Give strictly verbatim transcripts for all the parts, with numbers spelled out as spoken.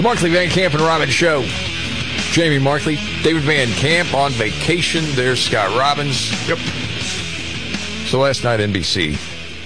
Markley, Van Camp, and Robbins Show. Jamie Markley, David Van Camp on vacation. There's Scott Robbins. Yep. So last night, N B C,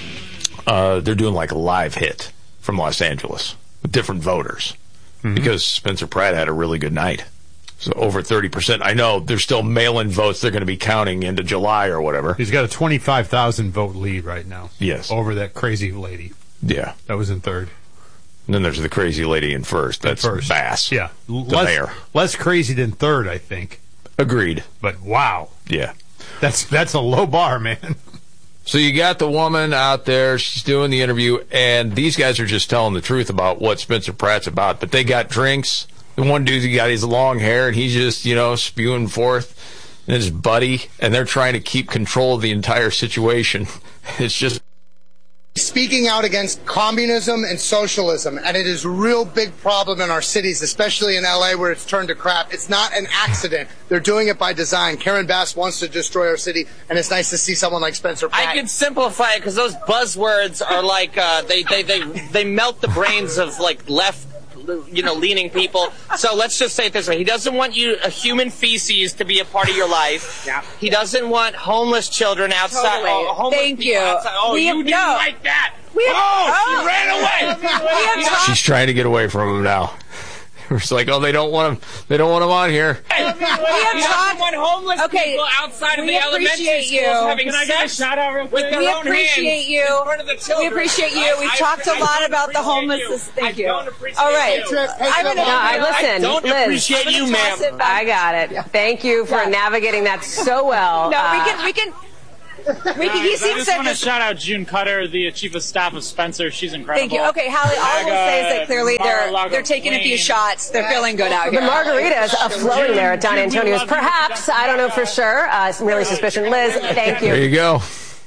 uh, they're doing like a live hit from Los Angeles with different voters mm-hmm. because Spencer Pratt had a really good night. So over thirty percent. I know there's still mail-in votes they're going to be counting into July or whatever. He's got a twenty-five thousand vote lead right now. Yes. Over that crazy lady. Yeah. That was in third. And then there's the crazy lady in first. That's in first. Bass. Yeah. The less, mayor. Less crazy than third, I think. Agreed. But wow. Yeah. That's that's a low bar, man. So you got the woman out there. She's doing the interview, and these guys are just telling the truth about what Spencer Pratt's about. But they got drinks. The one dude, he got his long hair, and he's just, you know, spewing forth. And his buddy, and they're trying to keep control of the entire situation. It's just... Speaking out against communism and socialism, and it is a real big problem in our cities, especially in L A where it's turned to crap. It's not an accident. They're doing it by design. Karen Bass wants to destroy our city, and it's nice to see someone like Spencer Pratt. I can simplify it because those buzzwords are like, uh, they, they, they, they melt the brains of like left, you know, leaning people. So let's just say it this way. He doesn't want you, a human feces, to be a part of your life. Yeah. He doesn't want homeless children outside. Totally. Oh, homeless Thank people you. outside. Oh, We you have- didn't no. like that. We have- oh, oh. she ran away. We have She's trying to get away from him now. It's like, oh, they don't want him. They don't want him on here. We have We have talked. want homeless Okay, people outside of we the elementary appreciate schools you. having Can I sex get a shout out real with quick? their We own appreciate hands you. in front of the We children. appreciate you. We've I- talked I a lot don't about the appreciate homelessness. you. Thank I you. don't appreciate All right. you. I'm gonna, No, I listen, I don't Liz. appreciate I'm you, gonna ma'am. toss it back. I got it. Thank you for Yeah. navigating that so well. No, Uh, we can. We can. We can. He I seems just to want to just. shout out June Cutter, the chief of staff of Spencer. She's incredible. Thank you. Okay, Hallie. All I will say is that clearly they're Mar-a-Lago they're taking a few Queen. shots. They're feeling good out The here. margaritas are flowing there at Don June, we Antonio's. love you. Perhaps, I don't know for sure. Uh, some really suspicion. Liz, thank There you. you go.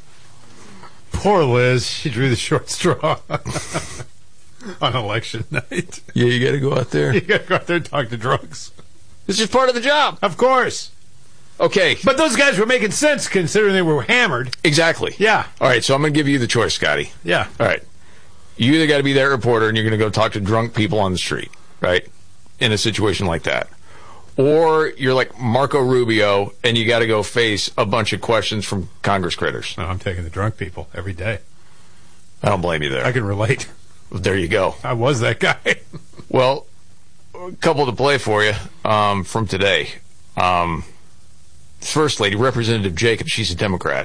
Poor Liz. She drew the short straw on election night. Yeah, you got to go out there. You got to go out there and talk to drunks. This is part of the job. Of course. Okay. But those guys were making sense considering they were hammered. Exactly. Yeah. All right, so I'm going to give you the choice, Scotty. Yeah. All right. You either got to be that reporter and you're going to go talk to drunk people on the street, right? In a situation like that. Or you're like Marco Rubio and you got to go face a bunch of questions from Congress critters. No, I'm taking the drunk people every day. I don't blame you there. I can relate. There you go. I was that guy. Well, a couple to play for you um, from today. Um, First Lady, Representative Jacobs, she's a Democrat.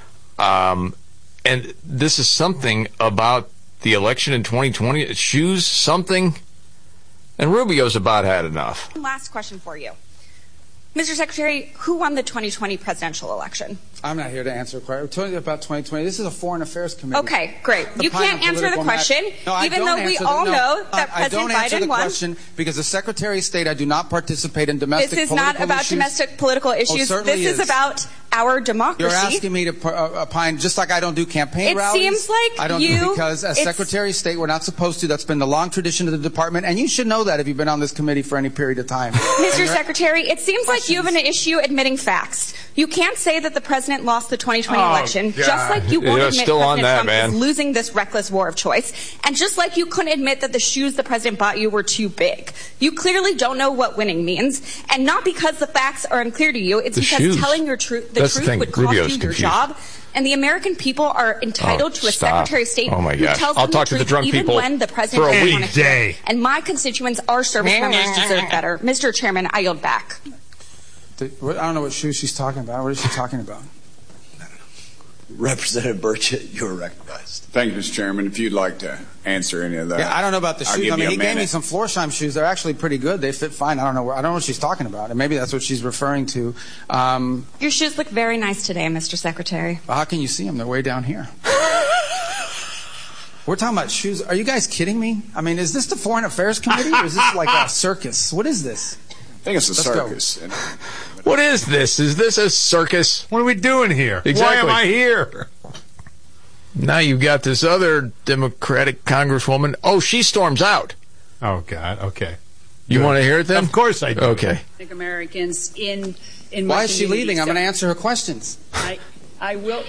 Um, and this is something about the election in twenty twenty. It shoes something, and Rubio's about had enough. Last question for you. Mister Secretary, who won the twenty twenty presidential election? I'm not here to answer a question. We're talking about twenty twenty. This is a Foreign Affairs Committee. Okay, great. The You can't pine answer the political question, match. No, I even don't though we answer all the, no, know that I, President I don't answer Biden the won. question because as Secretary of State, I do not participate in domestic This is political not about issues. domestic political issues. certainly this is is. about our democracy. You're asking me to p- uh, opine just like I don't do campaign It rallies. seems like I don't you- do because as it's- Secretary of State, we're not supposed to. That's been the long tradition of the department, and you should know that if you've been on this committee for any period of time. Mister And you're- Secretary, it seems like you have an issue admitting facts. You can't say that the president lost the twenty twenty Oh, election, God. just like you won't You're admit still on President that, Trump man. is losing this reckless war of choice, and just like you couldn't admit that the shoes the president bought you were too big. You clearly don't know what winning means, and not because the facts are unclear to you. It's The because shoes. telling your tru- the That's the truth thing. would cost Rubio's you your confused. job. And the American people are entitled Oh, to a stop. Secretary of State Oh, my who gosh. tells I'll them talk the to the truth drunk even people when the president for a doesn't week. want to hear Day. it. And my constituents, our service members, deserve better. Mister Chairman, I yield back. I don't know what shoes she's talking about. What is she talking about? Representative Burchett, you're recognized. Thank you, Mister Chairman. If you'd like to answer any of that. Yeah, I don't know about the I'll shoes. give I mean, you a he gave me minute. some Florsheim shoes. They're actually pretty good. They fit fine. I don't know. Where, I don't know what she's talking about, and maybe that's what she's referring to. Um, Your shoes look very nice today, Mister Secretary. well, how can you see them? They're way down here. We're talking about shoes. Are you guys kidding me? I mean, is this the Foreign Affairs Committee, or is this like a circus? What is this? I think it's a Let's go. circus. And- What is this? Is this a circus? What are we doing here? Exactly. Why am I here? Now you've got this other Democratic Congresswoman. Oh, she storms out. Oh, God. Okay. You Good. want to hear it then? Of course I do. Okay. Americans in in Why my is she community. leaving? I'm So going to answer her questions. I I will.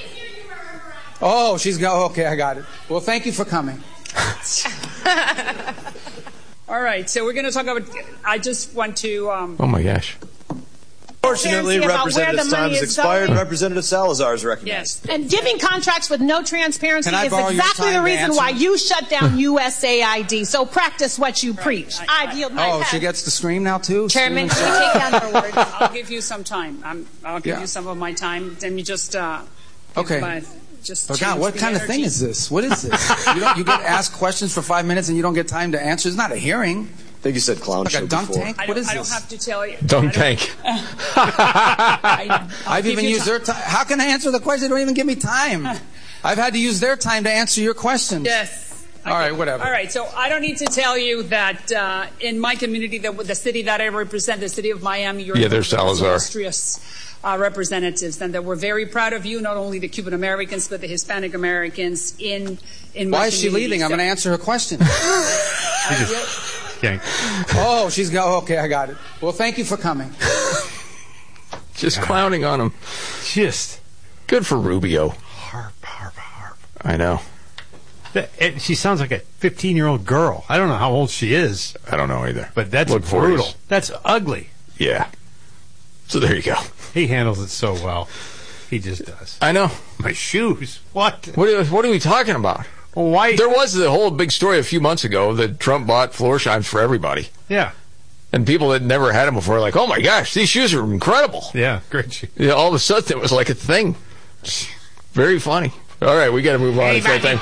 Oh, she's go. Okay, I got it. Well, thank you for coming. All right, so we're going to talk about. I just want to. Um, Oh my gosh. Unfortunately, Transparency about where Representative the money time has is expired. going. Representative Salazar is recognized. yes. And giving contracts with no transparency Can I is borrow your exactly time the to reason answer? why you shut down U S A I D. So practice what you preach. I yield my Oh, pass. she gets to scream now too? Chairman, Scream can and you take down her words? I'll give you some time. I'm, I'll give Yeah. you some of my time. Then you just. Uh, Okay. my- just Oh, God, change what the kind of thing energy. is this? What is this? you, don't, you get asked questions for five minutes and you don't get time to answer? It's not a hearing. I think you said clown Like show a dunk before. tank? I What don't, is I don't this? have to tell you. Dunk tank. I, I'll I've give even you used ti- their time. How can I answer the question? They don't even give me time. I've had to use their time to answer your questions. Yes. All right, whatever. All right, so I don't need to tell you that uh, in my community, the, the city that I represent, the city of Miami, you're Yeah, there's Salazar. illustrious uh, representatives, and that we're very proud of you, not only the Cuban Americans, but the Hispanic Americans in in my Why is she community. leaving? I'm So- going to answer her question. I will- Yank. Oh, she's go. Okay, I got it. Well, thank you for coming. Just clowning on him. Just Good for Rubio. harp, harp, harp. I know. That- it- she sounds like a fifteen-year-old girl. I don't know how old she is, I don't know either. but that's Look for brutal. it. That's ugly. Yeah. So there you go. He handles it so well. He just does. I know. My shoes. What? What are, what are we talking about? Why? There was the whole big story a few months ago that Trump bought Florsheim's for everybody. Yeah. And people that never had them before were like, oh my gosh, these shoes are incredible. Yeah. Great shoes. Yeah, all of a sudden it was like a thing. Very funny. All right, we got to move on. It's that time.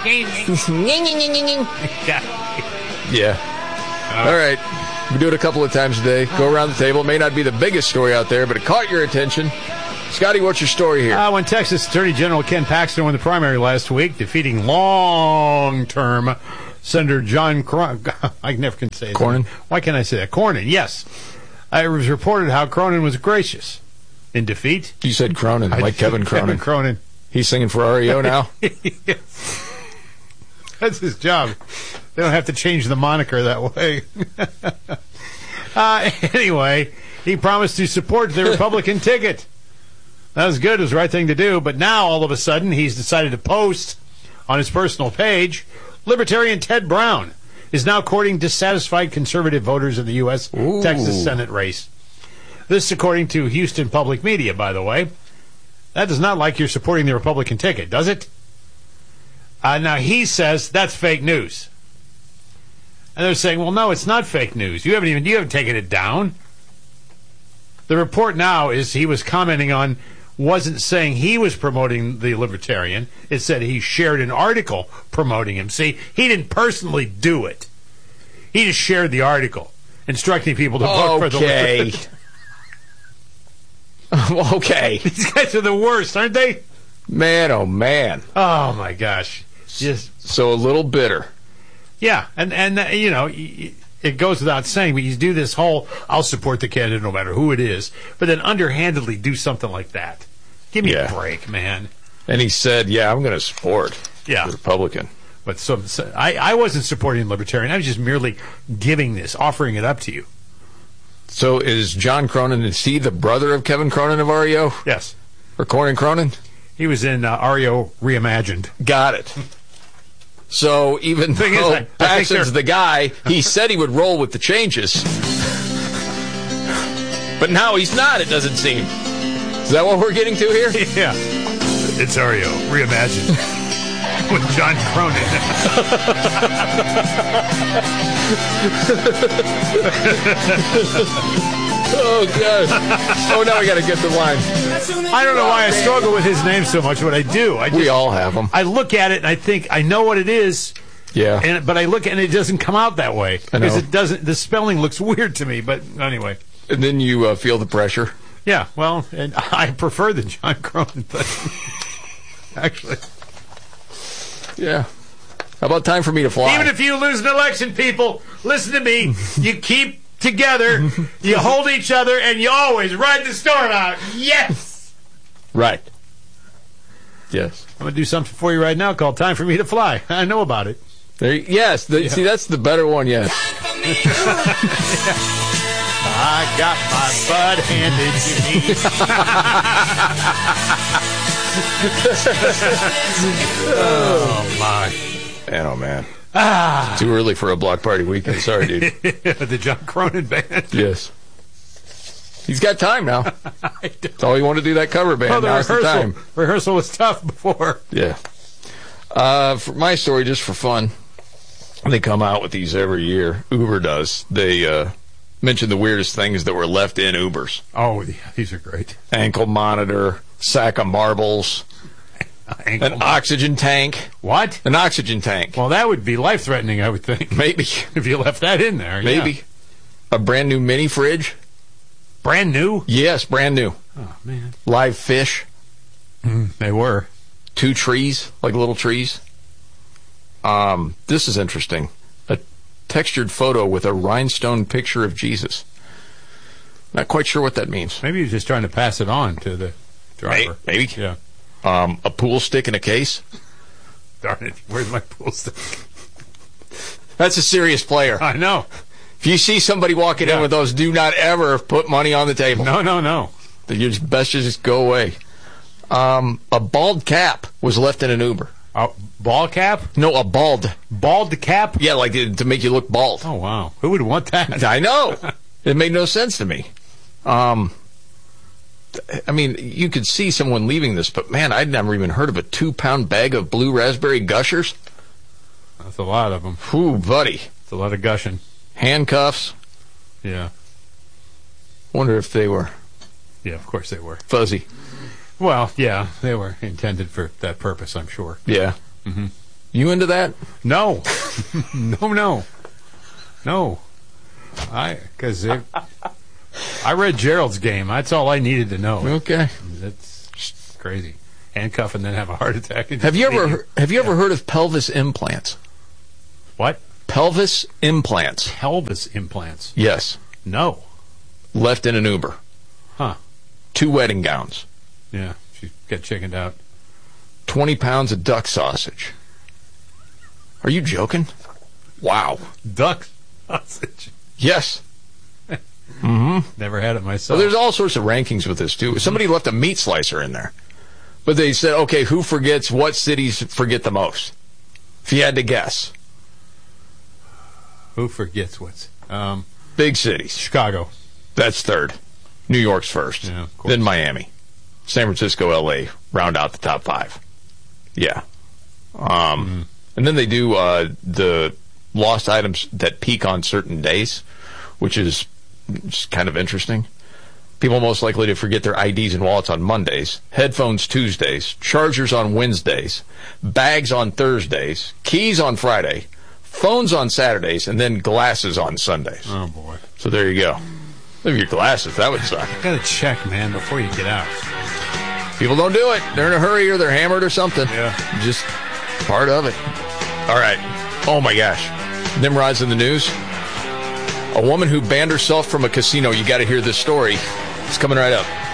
Yeah. All right. We do it a couple of times a day. Go around the table. It may not be the biggest story out there, but it caught your attention. Scotty, what's your story here? Uh, when Texas Attorney General Ken Paxton won the primary last week, defeating long-term Senator John Cron- I never can say that. Cornyn? Why can't I say that? Cornyn, yes. Uh, it was reported how Cronin was gracious in defeat. You said Cronin, I like did. Kevin Cronin. Kevin Cronin. He's singing for R E O now? That's his job. They don't have to change the moniker that way. uh, anyway, he promised to support the Republican ticket. That was good. It was the right thing to do. But now, all of a sudden, he's decided to post on his personal page, Libertarian Ted Brown is now courting dissatisfied conservative voters in the U S Ooh. Texas Senate race. This, according to Houston Public Media, by the way. That does not like you're supporting the Republican ticket, does it? Uh, now, he says that's fake news. And they're saying, well, no, it's not fake news. You haven't even, you haven't taken it down. The report now is he was commenting on, wasn't saying he was promoting the Libertarian. It said he shared an article promoting him. See, he didn't personally do it. He just shared the article, instructing people to vote for the Okay. Libertarian. Okay. These guys are the worst, aren't they? Man, oh man. Oh, my gosh. Just So a little bitter. Yeah, and, and uh, you know, y- it goes without saying, but you do this whole, I'll support the candidate no matter who it is, but then underhandedly do something like that. Give me Yeah. a break, man. And he said, yeah, I'm going to support Yeah. the Republican. But so, so I, I wasn't supporting the Libertarian. I was just merely giving this, offering it up to you. So is John Cronin, is he the brother of Kevin Cronin of R E O? Yes. Or Cornyn Cronin? He was in uh, R E O Reimagined. Got it. So even Thing is, though I- I think Paxton's they're- the guy, he said he would roll with the changes. But now he's not, it doesn't seem. Is that what we're getting to here? Yeah. It's R E O Reimagined. With John Cronin. Oh, God. Oh, now we got to get the line. I don't know why I struggle with his name so much, but I do. I just, We all have them. I look at it and I think I know what it is. Yeah. And but I look and it doesn't come out that way I know. because it doesn't. The spelling looks weird to me. But anyway, And then you uh, feel the pressure. yeah. Well, and I prefer the John Cronin, but actually, Yeah. How about time for me to fly? even if you lose an election, people, listen to me. You keep together, you hold each other, and you always ride the storm out. Yes. Right. Yes. I'm gonna do something for you right now called "Time for Me to Fly." I know about it. There. You, yes. The, See, that's the better one. Yes. I got my bud handed to me. Oh my. Man, oh man. Ah. Too early for a block party weekend. Sorry, dude. The John Cronin Band. Yes. He's got time now. That's all you want to do, that cover band. Oh, the Now's the rehearsal, time. rehearsal was tough before. Yeah. Uh, for my story, just for fun, they come out with these every year. Uber does. They uh, mention the weirdest things that were left in Ubers. Oh, yeah, these are great. Ankle monitor, sack of marbles, Ankle an oxygen tank. What? An oxygen tank. Well, that would be life-threatening, I would think. Maybe. If you left that in there. Maybe. Yeah. A brand new mini fridge. Brand new? Yes, brand new. Oh, man. Live fish. Mm, they were. Two trees, like little trees. Um, this is interesting. A textured photo with a rhinestone picture of Jesus. Not quite sure what that means. Maybe he's just trying to pass it on to the driver. Maybe. Yeah. Um, a pool stick in a case. Darn it. Where's my pool stick? That's a serious player. I know. If you see somebody walking Yeah. in with those, do not ever put money on the table. No, no, no. You're just best to just go away. Um, a bald cap was left in an Uber. A ball cap? No, a bald. Bald cap? Yeah, like to, to make you look bald. Oh, wow. Who would want that? I know. It made no sense to me. Um, I mean, you could see someone leaving this, but man, I'd never even heard of a two-pound bag of blue raspberry gushers. That's a lot of them. Whew, buddy. It's a lot of gushing. Handcuffs. Yeah. Wonder if they were Yeah, of course they were. fuzzy. Well, yeah, they were intended for that purpose, I'm sure. Yeah. Mm-hmm. You into that? No. no, no. No. I, because I read Gerald's game. That's all I needed to know. Okay. That's crazy. Handcuff and then have a heart attack. Have you ever have you ever heard of pelvis implants? What? Pelvis implants. Pelvis implants? Yes. No. Left in an Uber. Huh. Two wedding gowns. Yeah, she got chickened out. twenty pounds of duck sausage. Are you joking? Wow. Duck sausage? Yes. Mm-hmm. Never had it myself. Well, there's all sorts of rankings with this, too. Somebody left a meat slicer in there. But they said, okay, who forgets, what cities forget the most? If you had to guess. Who forgets what's... Um, Big cities. Chicago. That's third. New York's first. Yeah, of course. Then Miami. San Francisco, L A round out the top five. Yeah. Um, mm-hmm. And then they do uh, the lost items that peak on certain days, which is just kind of interesting. People most likely to forget their I Ds and wallets on Mondays, headphones Tuesdays, chargers on Wednesdays, bags on Thursdays, keys on Friday, phones on Saturdays, and then glasses on Sundays. Oh, boy. So there you go. Leave your glasses. That would suck. You gotta check, man, before you get out. People don't do it. They're in a hurry or they're hammered or something. Yeah. Just part of it. All right. Oh, my gosh. Nimrod's in the news. A woman who banned herself from a casino. You got to hear this story. It's coming right up.